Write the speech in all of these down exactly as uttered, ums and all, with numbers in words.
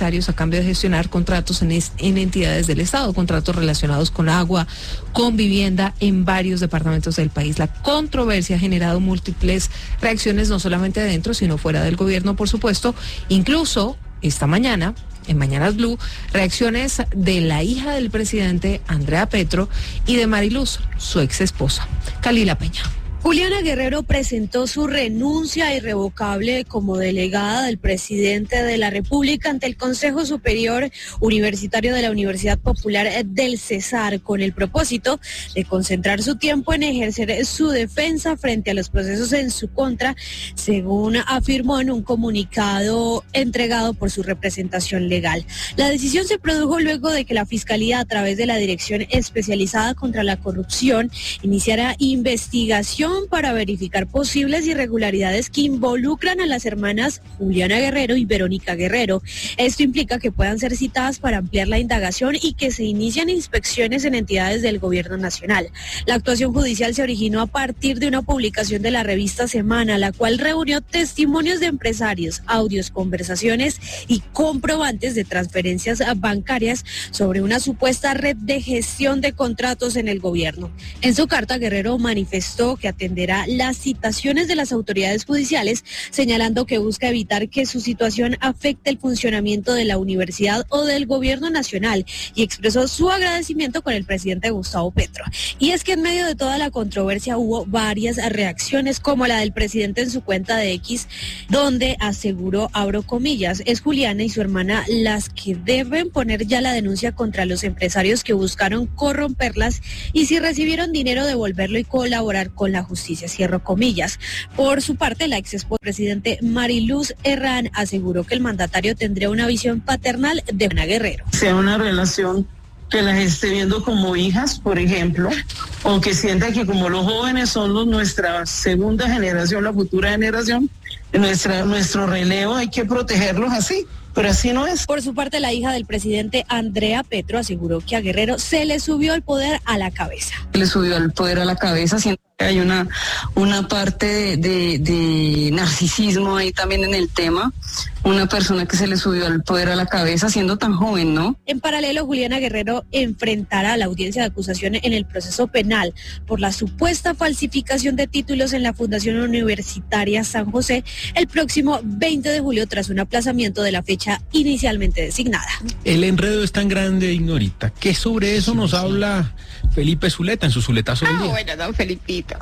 empresarios a cambio de gestionar contratos en, es, en entidades del Estado, contratos relacionados con agua, con vivienda en varios departamentos del país. La controversia ha generado múltiples reacciones, no solamente adentro, sino fuera del gobierno, por supuesto. Incluso esta mañana, en Mañanas Blue, reacciones de la hija del presidente, Andrea Petro, y de Mariluz, su ex esposa, Kalila Peña. Juliana Guerrero presentó su renuncia irrevocable como delegada del presidente de la República ante el Consejo Superior Universitario de la Universidad Popular del Cesar, con el propósito de concentrar su tiempo en ejercer su defensa frente a los procesos en su contra, según afirmó en un comunicado entregado por su representación legal. La decisión se produjo luego de que la Fiscalía, a través de la Dirección Especializada contra la Corrupción, iniciara investigación para verificar posibles irregularidades que involucran a las hermanas Juliana Guerrero y Verónica Guerrero. Esto implica que puedan ser citadas para ampliar la indagación y que se inicien inspecciones en entidades del gobierno nacional. La actuación judicial se originó a partir de una publicación de la revista Semana, la cual reunió testimonios de empresarios, audios, conversaciones y comprobantes de transferencias bancarias sobre una supuesta red de gestión de contratos en el gobierno. En su carta, Guerrero manifestó que atenderá las citaciones de las autoridades judiciales, señalando que busca evitar que su situación afecte el funcionamiento de la universidad o del gobierno nacional, y expresó su agradecimiento con el presidente Gustavo Petro. Y es que en medio de toda la controversia hubo varias reacciones, como la del presidente en su cuenta de X, donde aseguró, abro comillas, es Juliana y su hermana las que deben poner ya la denuncia contra los empresarios que buscaron corromperlas, y si recibieron dinero devolverlo y colaborar con la justicia, cierro comillas. Por su parte, la ex esposa del presidente Mariluz Herrán aseguró que el mandatario tendría una visión paternal de Juliana Guerrero. Sea una relación que las esté viendo como hijas, por ejemplo, o que sienta que como los jóvenes son los, nuestra segunda generación, la futura generación, nuestra, nuestro relevo, hay que protegerlos así. Pero así no es. Por su parte, la hija del presidente, Andrea Petro, aseguró que a Guerrero se le subió el poder a la cabeza. Le subió el poder a la cabeza, siento que hay una, una parte de, de, de narcisismo ahí también en el tema. Una persona que se le subió el poder a la cabeza siendo tan joven, ¿no? En paralelo, Juliana Guerrero enfrentará la audiencia de acusación en el proceso penal por la supuesta falsificación de títulos en la Fundación Universitaria San José el próximo veinte de julio, tras un aplazamiento de la fecha inicialmente designada. El enredo es tan grande, Ignorita, que sobre eso sí, nos sí. habla Felipe Zuleta en su Zuletazo del Ah, día. bueno, don Felipito.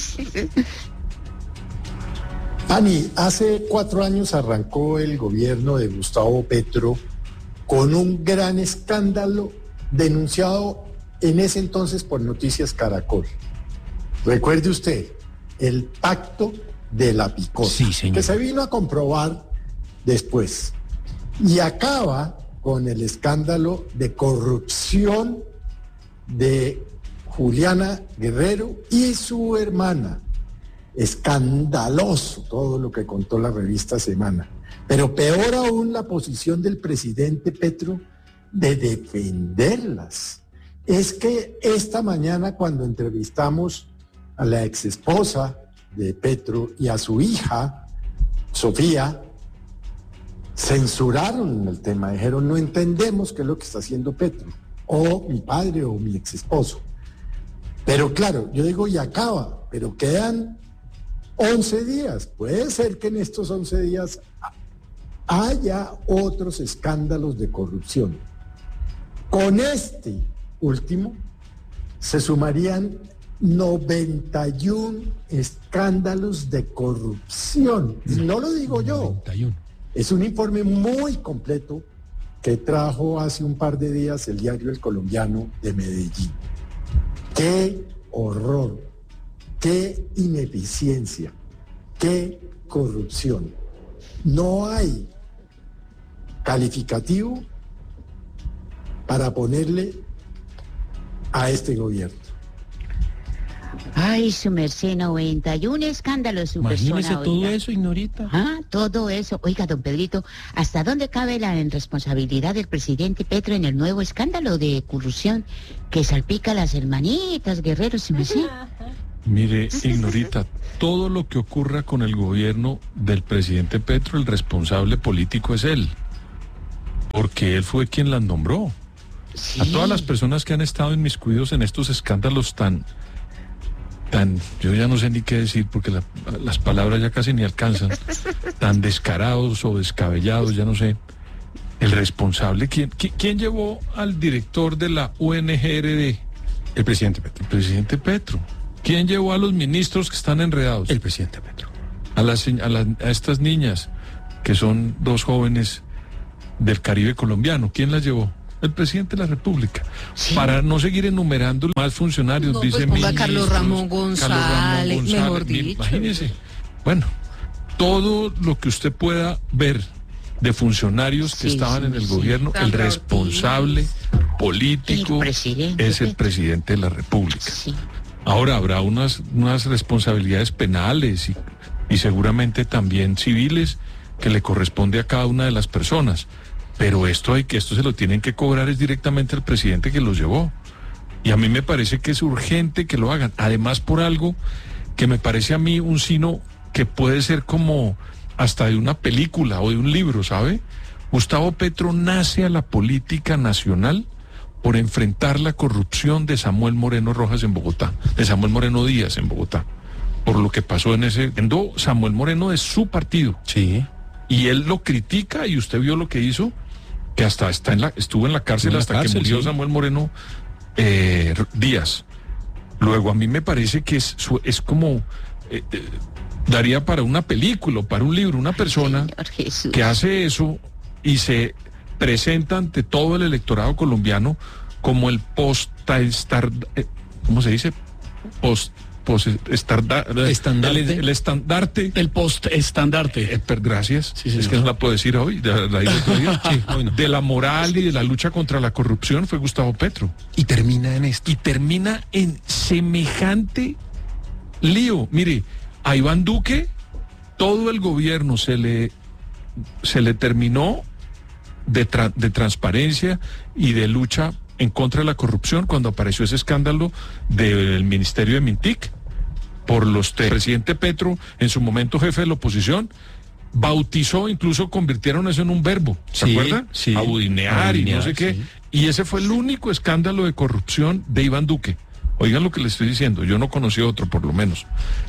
Ani, hace cuatro años arrancó el gobierno de Gustavo Petro con un gran escándalo denunciado en ese entonces por Noticias Caracol. Recuerde usted, el pacto de la Picota, sí, señor, que se vino a comprobar después. Y acaba con el escándalo de corrupción de Juliana Guerrero y su hermana. Escandaloso todo lo que contó la revista Semana. Pero peor aún la posición del presidente Petro de defenderlas. Es que esta mañana, cuando entrevistamos a la exesposa de Petro y a su hija, Sofía, censuraron el tema, dijeron no entendemos qué es lo que está haciendo Petro, o mi padre o mi exesposo. Pero claro, yo digo y acaba, pero quedan once días. Puede ser que en estos once días haya otros escándalos de corrupción. Con este último se sumarían noventa y uno escándalos de corrupción. Y no lo digo yo. noventa y uno. Es un informe muy completo que trajo hace un par de días el diario El Colombiano de Medellín. ¡Qué horror! ¡Qué ineficiencia! ¡Qué corrupción! No hay calificativo para ponerle a este gobierno. Ay, su merced, noventa y un escándalos, su Imagínese persona, todo oiga. eso, Ignorita. Ah, todo eso. Oiga, don Pedrito, ¿hasta dónde cabe la responsabilidad del presidente Petro en el nuevo escándalo de corrupción que salpica a las hermanitas Guerrero, su merced? Mire, Ignorita, todo lo que ocurra con el gobierno del presidente Petro, el responsable político es él. porque él fue quien las nombró. Sí. A todas las personas que han estado inmiscuidos en estos escándalos tan, tan, yo ya no sé ni qué decir porque la, las palabras ya casi ni alcanzan, tan descarados o descabellados, ya no sé. El responsable, ¿quién, quién, quién llevó al director de la U N G R D? El presidente Petro. El presidente Petro. ¿Quién llevó a los ministros que están enredados? El presidente Petro. A, las, a, las, a estas niñas, que son dos jóvenes del Caribe colombiano, ¿quién las llevó? El presidente de la República. Sí. Para no seguir enumerando más funcionarios, No, pues dice ponga ministros, Carlos Ramón González, Carlos Ramón mejor González, dicho. Imagínese. Bueno, todo lo que usted pueda ver de funcionarios que Sí, estaban sí, en el sí. gobierno, el Sandra responsable político El presidente es el Petro. presidente de la República. Sí. Ahora habrá unas, unas responsabilidades penales y, y seguramente también civiles que le corresponde a cada una de las personas. Pero esto hay que, esto se lo tienen que cobrar es directamente el presidente que los llevó. Y a mí me parece que es urgente que lo hagan. Además por algo que me parece a mí un signo que puede ser como hasta de una película o de un libro, ¿sabe? Gustavo Petro nace a la política nacional por enfrentar la corrupción de Samuel Moreno Rojas en Bogotá, de Samuel Moreno Díaz en Bogotá, por lo que pasó en ese... Siendo Samuel Moreno de su partido, Sí. y él lo critica, y usted vio lo que hizo, que hasta está en la, estuvo en la cárcel En la hasta cárcel, que murió sí. Samuel Moreno eh, Díaz. Luego a mí me parece que es, su- es como... eh, eh, daría para una película, o para un libro, una persona Señor Jesús. que hace eso y se presenta ante todo el electorado colombiano como el post estar, eh, ¿cómo se dice? Post, post estarda- Estandarte. el, el estandarte. El post-estandarte. Eh, per- gracias. Sí, es señor. que no la puedo decir hoy. De, la- la- otro día. Sí, bueno. De la moral y de la lucha contra la corrupción fue Gustavo Petro. Y termina en esto. Y termina en semejante lío. Mire, a Iván Duque todo el gobierno se le se le terminó de, tra- de transparencia y de lucha en contra de la corrupción cuando apareció ese escándalo del Ministerio de Mintic por los te- el presidente Petro, en su momento jefe de la oposición, bautizó, incluso convirtieron eso en un verbo, ¿se Sí, acuerdan? sí. Abudinear y no Abudinear, sé qué. sí. Y ese fue el único escándalo de corrupción de Iván Duque. Oigan lo que le estoy diciendo, yo no conocí otro por lo menos.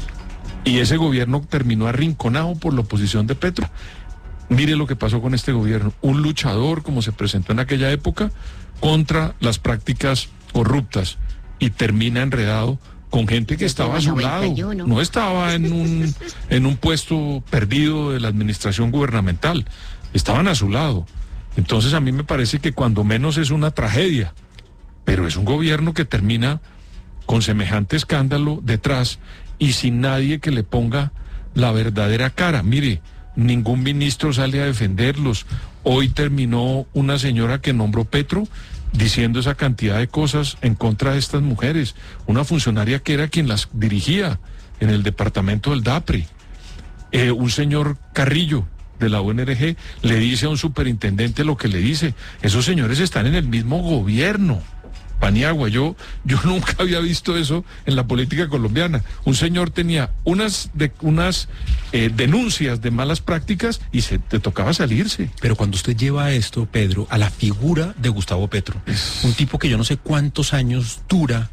Y ese gobierno terminó arrinconado por la oposición de Petro. Mire lo que pasó con este gobierno. Un luchador, como se presentó en aquella época, contra las prácticas corruptas y termina enredado con gente que Desde estaba a el su lado. noventa y uno. No estaba en un, en un puesto perdido de la administración gubernamental. Estaban a su lado. Entonces a mí me parece que cuando menos es una tragedia, pero es un gobierno que termina con semejante escándalo detrás y sin nadie que le ponga la verdadera cara. Mire, ningún ministro sale a defenderlos. Hoy terminó una señora que nombró Petro diciendo esa cantidad de cosas en contra de estas mujeres. Una funcionaria que era quien las dirigía en el departamento del DAPRE. Eh, un señor Carrillo de la U N R G le dice a un superintendente lo que le dice. Esos señores están en el mismo gobierno. Paniagua, yo, yo nunca había visto eso en la política colombiana. Un señor tenía unas, de, unas eh, denuncias de malas prácticas y se te tocaba salirse. Pero cuando usted lleva esto, Pedro, a la figura de Gustavo Petro, un tipo que yo no sé cuántos años dura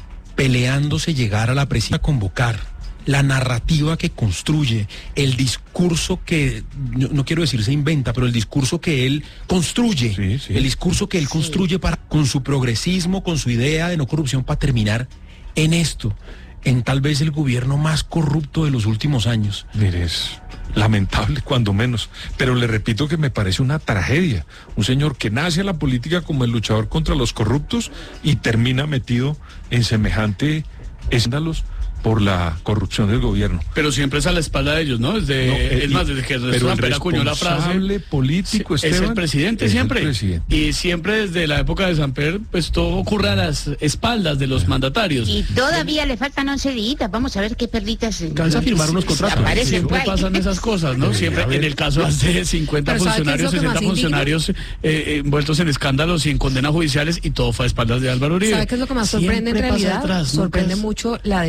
peleándose llegar a la presidencia, a convocar, la narrativa que construye, el discurso que, no, no quiero decir se inventa, pero el discurso que él construye, Sí, sí. el discurso que él construye para, con su progresismo, con su idea de no corrupción, para terminar en esto, en tal vez el gobierno más corrupto de los últimos años. Mire, es lamentable cuando menos, pero le repito que me parece una tragedia. Un señor que nace a la política como el luchador contra los corruptos y termina metido en semejante escándalos por la corrupción del gobierno. Pero siempre es a la espalda de ellos, ¿no? Desde, No, eh, es y- más, desde que pero Ernesto el Samper acuñó la frase. responsable político, es Esteban, el presidente es el siempre. presidente. Y siempre desde la época de Samper, pues todo ocurre a las espaldas de los mandatarios. Y todavía le faltan once días. Vamos a ver qué perlitas. eh, Alcanza a firmar unos contratos. aparecen Siempre por ahí. pasan esas cosas, ¿no? Debería Siempre, haber- en el caso de cincuenta Pero ¿sabe qué es funcionarios, lo que sesenta más indigna? funcionarios eh, eh, envueltos en escándalos y en condenas judiciales y todo fue a espaldas de Álvaro Uribe. ¿Sabe qué es lo que más sorprende en Siempre pasa realidad? atrás, nunca Sorprende es- mucho la defensa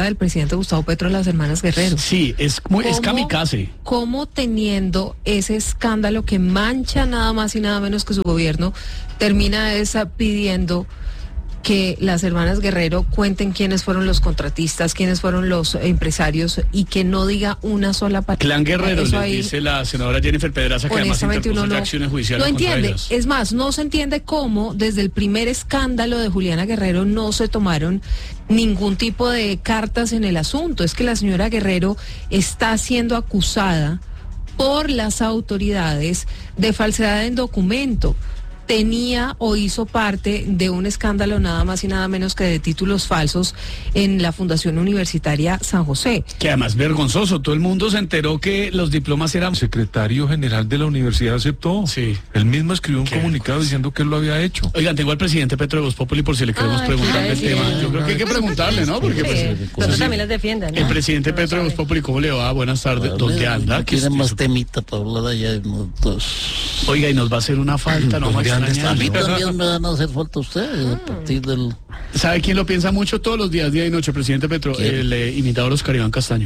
carta del presidente Gustavo Petro a las hermanas Guerrero. Sí, es, muy, es ¿Cómo- kamikaze. ¿Cómo teniendo ese escándalo que mancha nada más y nada menos que su gobierno, termina esa pidiendo que las hermanas Guerrero cuenten quiénes fueron los contratistas, quiénes fueron los empresarios y que no diga una sola palabra? Clan Guerrero, Eso les ahí, dice la senadora Jennifer Pedraza, que además honestamente interpuso uno ya no, acciones judiciales no contra entiende. ellas. Es más, no se entiende cómo desde el primer escándalo de Juliana Guerrero no se tomaron ningún tipo de cartas en el asunto. Es que la señora Guerrero está siendo acusada por las autoridades de falsedad en documento. Tenía o hizo parte de un escándalo nada más y nada menos que de títulos falsos en la Fundación Universitaria San José. Que además vergonzoso, todo el mundo se enteró que los diplomas eran... El secretario general de la universidad aceptó. Sí. Él mismo escribió un Qué comunicado diciendo que él lo había hecho. Oigan, tengo al presidente Petro de Voz Populi por si le queremos Ay, preguntarle el qué tema. bien. Yo creo que hay que preguntarle, ¿no? Porque pues, Pero sí. también las defiendan. El presidente Petro de Voz Populi, ¿cómo le va? Buenas tardes. ¿Dónde anda? ¿Qué Tiene es más eso? temita para hablar allá. Nosotros. Oiga, y nos va a hacer una falta, no vamos a A mí extrañar. también me van a hacer falta ustedes a partir del... ¿Sabe quién lo piensa mucho todos los días, día y noche, presidente Petro? ¿Quién? El eh, imitador Oscar Iván Castaño.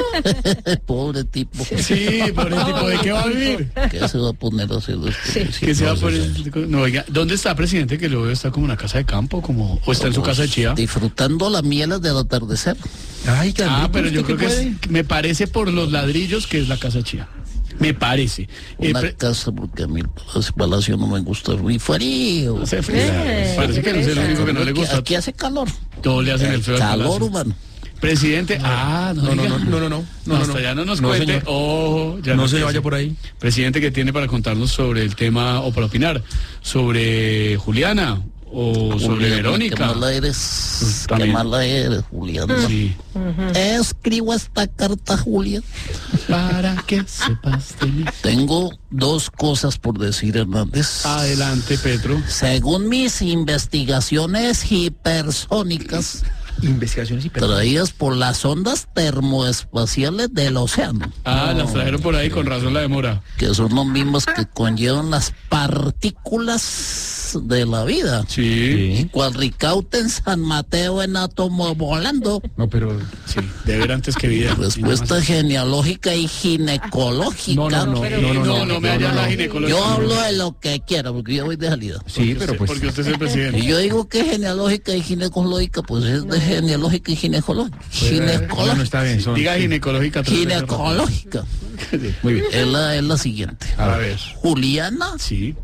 Pobre tipo. Sí, por el tipo, ¿de qué va a vivir? ¿Qué se va a poner a hacer esto? Que se va por el... No, oiga, ¿dónde está, presidente? Que luego está como en una casa de campo, como o está en su casa de Chía. Disfrutando las mieles del atardecer. Ay, Ah, pero yo creo que es... es, me parece por los ladrillos que es la casa de Chía. Me parece. Eh, Una pre- casa, porque a mí el palacio, palacio no me gusta, es muy frío. hace frío. Eh, Parece que no es el único que no le Aquí- gusta. Aquí hace calor. Todos le hacen el feo al Calor palacio. humano. Presidente, ah, no, No, no, diga. no, no, no, no, no, hasta no. ya no nos No, cuente. señor. Ojo, ya No se empiece. vaya por ahí. Presidente, ¿qué tiene para contarnos sobre el tema o para opinar sobre Juliana o sobre Juliana, Verónica? Qué mala eres. Qué También. mala eres, Juliana. Sí. Escribo esta carta, Julia. Para que sepas de mí. Tengo dos cosas por decir, Hernández. Adelante, Petro. Según mis investigaciones hipersónicas Investigaciones y traídas por las ondas termoespaciales del océano, Ah, las trajeron por ahí, con razón la demora. que son las mismas que conllevan las partículas de la vida. Sí. Cual Ricaute en San Mateo en átomo volando. No, pero... Sí, de ver antes que vida. Respuesta genealógica y ginecológica. No, no, no, No, no, no, no, no, me haya no, la no. ginecología. Yo hablo de lo que quiera, porque yo voy de salida. Sí, pero pues... Porque usted es el Y presidente. yo digo que genealógica y ginecológica, pues es de genealógica y ginecológica. No, no Ginecológica. está bien. Son... Diga ginecológica. tres veces rápido. Ginecológica. Muy bien. Es la, es la siguiente. A ver. Juliana Sí.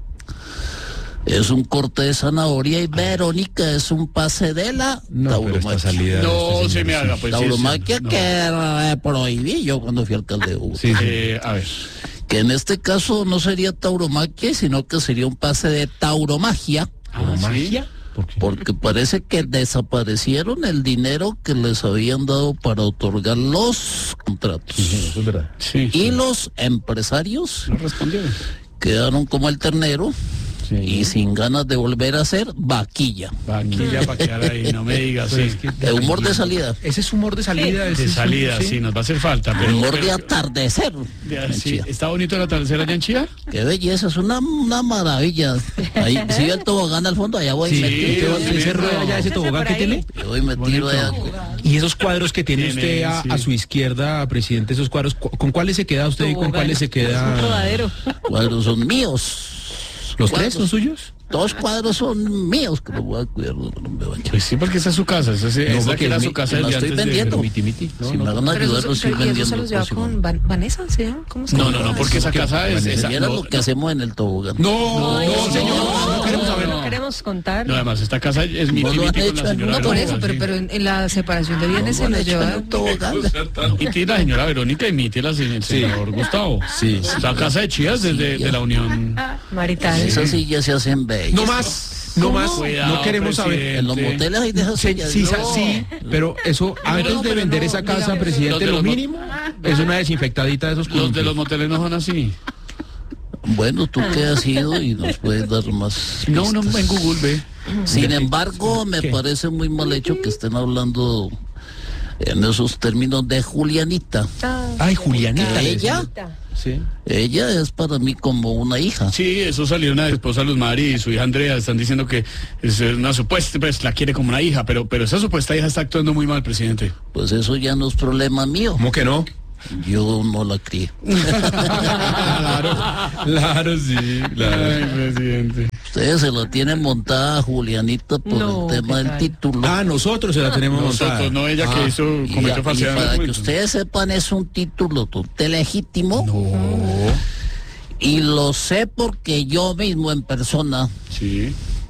es un corte de zanahoria y Verónica es un pase de la No, pero esta tauromaquia. salida... de No este se señor, me sí. haga, pues. sí, Tauromaquia sí, no. que eh, prohibí yo cuando fui alcalde de Bogotá. Sí, sí. Eh, a ver. Que en este caso no sería tauromaquia, sino que sería un pase de tauromagia. Ah, ¿sí? ¿Magia? ¿Por qué? Porque parece que desaparecieron el dinero que les habían dado para otorgar los contratos. Sí, eso es verdad. Sí. Y los empresarios No respondieron. quedaron como el ternero Sí. y sin ganas de volver a ser vaquilla. Vaquilla para quedar ahí, no me digas, sí. Pues es que- De humor de salida. Ese es humor de salida. ese De es- salida, sí, nos va a hacer falta. Pero, Humor de pero- atardecer. de- en sí, Chía. ¿está bonito la tercera allá en Chía? Qué belleza, es una, una maravilla. Ahí, si ve el tobogán al fondo, allá voy Sí, metido. sí, ¿Ese sí. rueda ya, ese tobogán que tiene? Yo voy metido Bonito. allá. Y esos cuadros que tiene Tiene, usted a, sí. a su izquierda, presidente, esos cuadros, ¿cu- ¿con cuáles se queda usted y con cuáles se Un queda? rodadero. Cuadros son míos. ¿Los tres Cuadros. son suyos? Dos cuadros son míos que los voy a cuidar. No me vayan. Pues sí, porque esa es su casa. Esa es, es la porque que era es su mi- casa la desde estoy antes de- vendiendo. Pero miti, miti. No, si no, me van a Pero ayudar, eso, los estoy pero- y eso vendiendo. se los lleva próximo. con Van- Vanessa, ¿sí? ¿Cómo se No, llama? no, no, porque esa casa es... Vanessa. esa- Mira no, lo que hacemos en el tobogán. No, no, señor, no queremos saber. No queremos contar. no, además, esta casa es mi No lo han con hecho la en señora una No, por Verónica, eso, pero, sí. pero en, en la separación de bienes se Lo han los hecho en lleva. un tobogán. Y tiene la señora Verónica y mi tía la el señor Gustavo. Sí. La casa de Chías desde Sí, de la Unión. Marital. Esas sillas se hacen bellas. No más, no más, Cuidado, no queremos saber. presidente. En los moteles hay de esas Sí, sillas. sí, No. sa- sí, pero eso, antes no, de pero vender no, esa casa, digamos, los presidente, de lo los mo- mínimo es una desinfectadita de esos Los de columpios. los moteles no son así. Bueno, tú qué has ido y nos puedes dar más. No, no, pistas. en Google ve. Sin embargo, me ¿Qué? parece muy mal hecho que estén hablando en esos términos de Julianita. Ay, Julianita. Ella, Sí. ella es para mí como una hija. Sí, eso salió una esposa Luz Mari y su hija Andrea, están diciendo que es una supuesta, pues la quiere como una hija, pero, pero esa supuesta hija está actuando muy mal, presidente. Pues eso ya no es problema mío. ¿Cómo que no? Yo no la crié. Claro, claro, sí, claro. Ay, presidente. Ustedes se la tienen montada a Julianita por No, el tema ¿qué del tal? título. Ah, nosotros se la tenemos montada. Nosotros, no ella que Ah, hizo, Y, cometió y falsedad. en para que documentos. ustedes sepan, es un título totalmente legítimo. No. Y lo sé porque yo mismo en persona Sí.